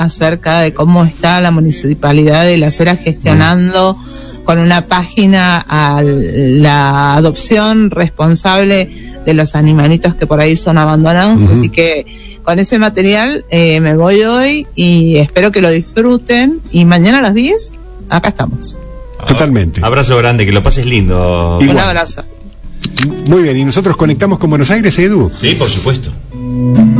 acerca de cómo está la Municipalidad de Las Heras gestionando con una página a la adopción responsable de los animalitos que por ahí son abandonados. Así que con ese material me voy hoy y espero que lo disfruten, y mañana a las 10 acá estamos. Totalmente. Abrazo grande, que lo pases lindo. Un abrazo. Muy bien, y nosotros conectamos con Buenos Aires, Edu. Sí, por supuesto.